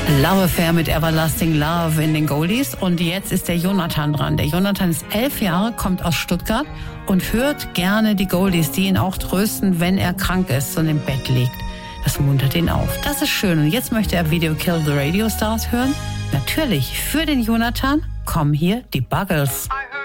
Love Affair mit Everlasting Love in den Goldies. Und jetzt ist der Jonathan dran. Der Jonathan ist 11 Jahre, kommt aus Stuttgart und hört gerne die Goldies, die ihn auch trösten, wenn er krank ist und im Bett liegt. Das muntert ihn auf. Das ist schön. Und jetzt möchte er Video Kill the Radio Stars hören. Natürlich, für den Jonathan kommen hier die Buggles.